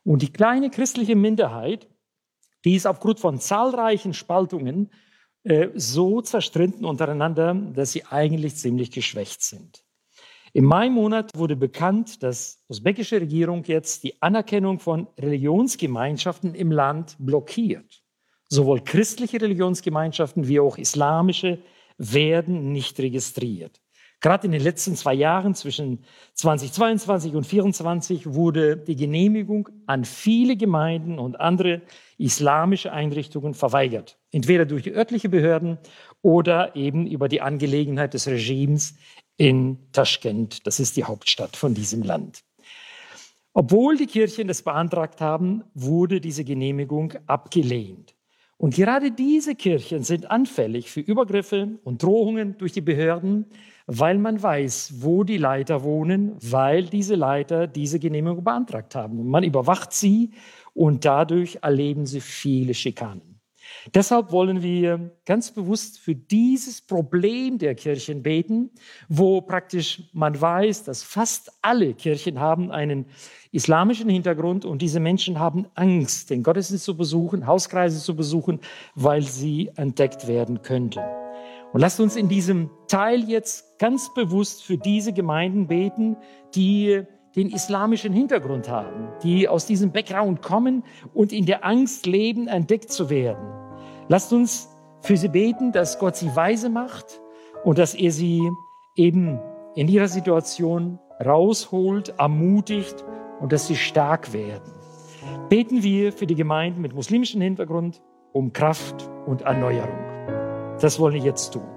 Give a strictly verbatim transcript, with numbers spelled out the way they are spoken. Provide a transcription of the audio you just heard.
Und die kleine christliche Minderheit, die ist aufgrund von zahlreichen Spaltungen äh, so zerstritten untereinander, dass sie eigentlich ziemlich geschwächt sind. Im Mai-Monat wurde bekannt, dass die usbekische Regierung jetzt die Anerkennung von Religionsgemeinschaften im Land blockiert. Sowohl christliche Religionsgemeinschaften wie auch islamische werden nicht registriert. Gerade in den letzten zwei Jahren, zwischen zweitausendzweiundzwanzig und zweitausendvierundzwanzig, wurde die Genehmigung an viele Gemeinden und andere islamische Einrichtungen verweigert. Entweder durch die örtlichen Behörden oder eben über die Angelegenheit des Regimes in Taschkent. Das ist die Hauptstadt von diesem Land. Obwohl die Kirchen das beantragt haben, wurde diese Genehmigung abgelehnt. Und gerade diese Kirchen sind anfällig für Übergriffe und Drohungen durch die Behörden, weil man weiß, wo die Leiter wohnen, weil diese Leiter diese Genehmigung beantragt haben. Und man überwacht sie und dadurch erleben sie viele Schikanen. Deshalb wollen wir ganz bewusst für dieses Problem der Kirchen beten, wo praktisch man weiß, dass fast alle Kirchen haben einen islamischen Hintergrund und diese Menschen haben Angst, den Gottesdienst zu besuchen, Hauskreise zu besuchen, weil sie entdeckt werden könnten. Und lasst uns in diesem Teil jetzt ganz bewusst für diese Gemeinden beten, die den islamischen Hintergrund haben, die aus diesem Background kommen und in der Angst leben, entdeckt zu werden. Lasst uns für sie beten, dass Gott sie weise macht und dass er sie eben in ihrer Situation rausholt, ermutigt und dass sie stark werden. Beten wir für die Gemeinden mit muslimischem Hintergrund um Kraft und Erneuerung. Das wollen wir jetzt tun.